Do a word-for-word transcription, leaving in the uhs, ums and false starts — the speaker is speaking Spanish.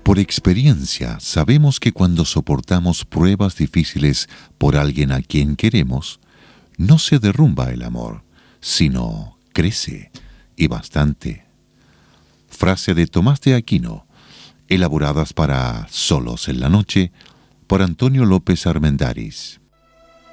Por experiencia, sabemos que cuando soportamos pruebas difíciles por alguien a quien queremos, no se derrumba el amor, sino crece, y bastante. Frase de Tomás de Aquino, elaboradas para Solos en la Noche, por Antonio López Armendáriz.